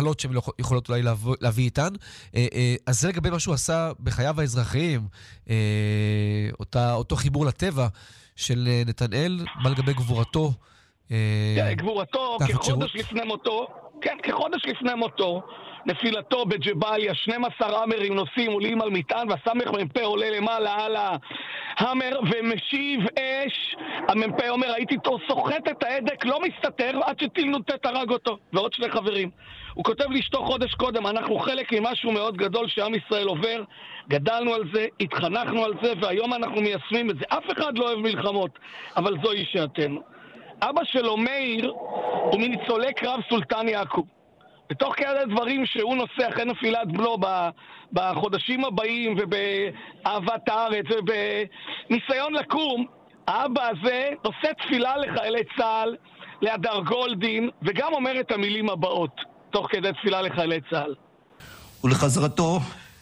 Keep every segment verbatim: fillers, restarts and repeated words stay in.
מחלות שהן יכולות אולי להביא איתן. אז זה לגבי מה שהוא עשה בחייו האזרחיים, אותה, אותו חיבור לטבע של נתנאל, מה לגבי גבורתו? גבורתו, כחודש לפני מותו, כן, כחודש לפני מותו, נפילתו בג'באליה, שנים עשר אמרים נוסעים, עולים על מטען, והסמך מ"פ עולה למעלה על ההמר ומשיב אש. המ"פ אומר, הייתי סוחט את ההדק, לא מסתתר, עד שטיל נוטט הרג אותו, ועוד שני חברים. הוא כותב לאשתו חודש קודם, אנחנו חלק ממשהו מאוד גדול שעם ישראל עובר, גדלנו על זה, התחנכנו על זה, והיום אנחנו מיישמים את זה. אף אחד לא אוהב מלחמות, אבל זוהי שעתנו. אבא שלו, מאיר, הוא מניצולי קרב סולטן יעקוב. בתוך כאלה דברים שהוא נושא אחרי נפילת בנו בחודשים הבאים ובאהבת הארץ ובניסיון לקום, האבא הזה עושה תפילה לחיילי צה"ל, להדר גולדין, וגם אומר את המילים הבאות, תוך כדי תפילה לחיילי צה"ל. ולחזרתו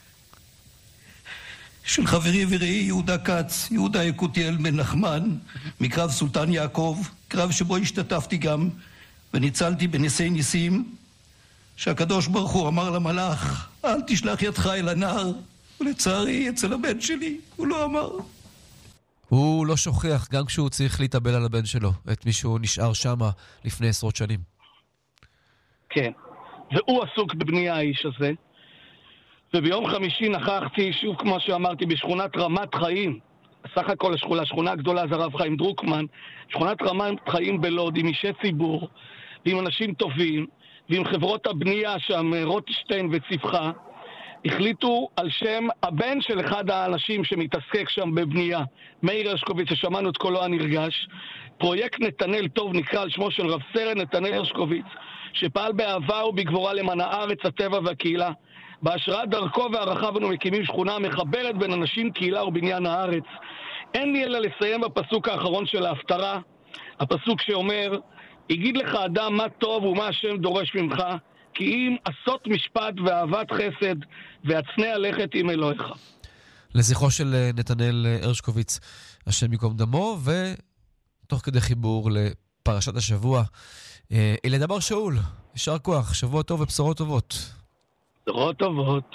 של חברי ורעי יהודה כץ, יהודה יקותיאל בן נחמן, מקרב סולטן יעקב, קרב שבו השתתפתי גם, וניצלתי בניסי ניסים, שהקדוש ברוך הוא אמר למלאך, אל תשלח ידך אל הנער, ולצערי אצל הבן שלי הוא לא אמר. הוא לא שוכח, גם כשהוא צריך להתאבל על הבן שלו, את מי שהוא נשאר שמה לפני עשרות שנים. כן, והוא עסוק בבנייה האיש הזה, וביום חמישי נכחתי, שוב כמו שאמרתי, בשכונת רמת חיים, סך הכל השכונה, השכונה הגדולה זה הרב חיים דרוקמן, שכונת רמת חיים בלוד, עם אישי ציבור, ועם אנשים טובים, ועם חברות הבנייה שם, רוטשטיין וצפחה, החליטו על שם הבן של אחד האנשים שמתעסק שם בבנייה, מאיר הרשקוביץ, ששמענו את קולו הנרגש. פרויקט נתנאל טוב נקרא על שמו של רב סרן נתנאל הרשקוביץ, שפעל באהבה ובגבורה למען הארץ, הטבע והקהילה. בהשראת דרכו והערכיו אנו מקימים שכונה מחברת בין אנשים, קהילה ובניין הארץ. אין לי אלא לסיים בפסוק האחרון של ההפטרה, הפסוק שאומר, יגיד לך אדם מה טוב ומה השם דורש ממך, כי אם עשות משפט ואהבת חסד, והצנע לכת עם אלוהיך. לזכרו של נתנאל הרשקוביץ, השם יקום דמו, ותוך כדי חיבור לפרשת השבוע, אלעד בר שאול, יישר כוח, שבוע טוב ובשורות טובות. בשורות טובות.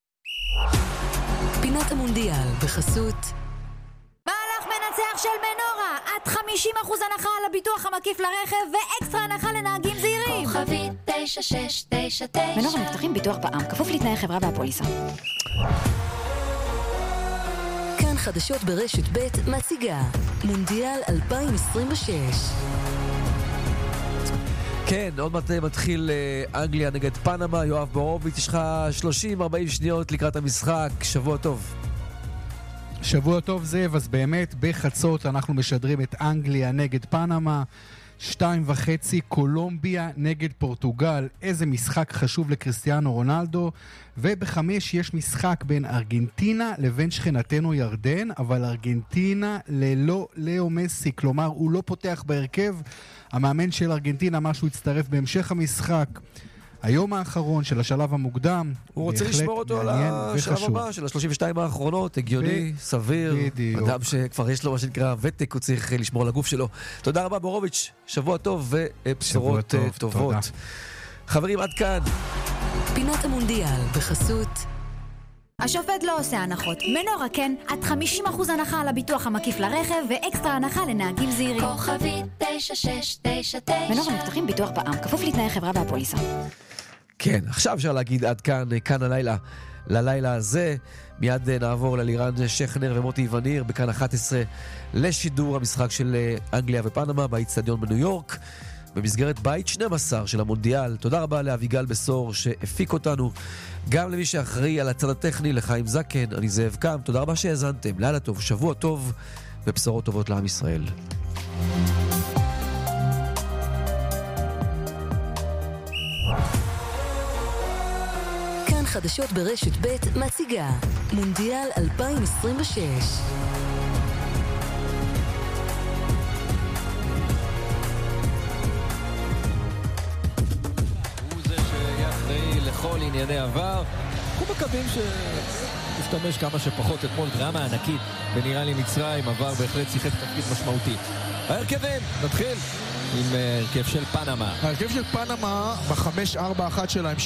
פינת המונדיאל בחסות מהלך מנצח של מנורה, עד חמישים אחוז הנחה על הביטוח המקיף לרכב ואקסטרה הנחה לנהגים זהירים. כוכבית תשע שש תשע תשע. מנורה מבטחים ביטוח בע"מ, כפוף לתנאי חברה והפוליסה. כאן חדשות ברשת ב' מציגה מונדיאל אלפיים עשרים ושש. כן, עוד מעט מתחיל אנגליה נגד פנמה. יואב בורוביץ', יש לך שלושים ארבעים שניות לקראת המשחק. שבוע טוב. שבוע טוב זאב, אז באמת בחצות אנחנו משדרים את אנגליה נגד פנמה, שתיים וחצי קולומביה נגד פורטוגל, איזה משחק חשוב לקריסטיאנו רונלדו, ובחמש יש משחק בין ארגנטינה לבין שכנתנו ירדן, אבל ארגנטינה ללא לאו מסי, כלומר הוא לא פותח בהרכב, המאמן של ארגנטינה משהו יצטרף בהמשך המשחק. היום האחרון של השלב המוקדם, הוא רוצה לשמור אותו על השלב הבא של ה-שלושים ושתיים האחרונות, הגיוני, סביר, אדם שכבר יש לו מה שנקרא ותק, הוא צריך לשמור על הגוף שלו. תודה רבה בורוביץ', שבוע טוב ובשורות טובות. חברים, עד כאן פינת המונדיאל בחסות השופט לא עושה הנחות, מנורה כן, עד חמישים אחוז הנחה על הביטוח המקיף לרכב ואקסטרה הנחה לנהגים זהירים. כוכבית תשע שש תשע תשע. מנורה מבטחים ביטוח בע"מ, כפוף לתנאי חברה והפוליסה. כן, עכשיו אפשר להגיד עד כאן, כאן הלילה, ללילה הזה. מיד נעבור ללירן שכנר ומוטי וניר בכאן אחת עשרה לשידור המשחק של אנגליה ופנמה באצטדיון בניו יורק, במסגרת בית שנים עשר של המונדיאל. תודה רבה לאביגל בסור שהפיק אותנו, גם למי שאחראי על הצד הטכני, לחיים זקן, אני זאב קם. תודה רבה שהאזנתם, לילה טוב, שבוע טוב ובשורות טובות לעם ישראל. כאן חדשות ברשת ב' מציגה מונדיאל אלפיים עשרים ושש. לכל ענייני עבר, אנחנו מקווים שתשתמש כמה שפחות. אתמול דרמה ענקית ונראה לי מצרים עבר בהחלט שיחק תפקיד משמעותי. ההרכבים, נתחיל עם הרכב של פנמה. ההרכב של פנמה בחמש ארבע אחת שלהם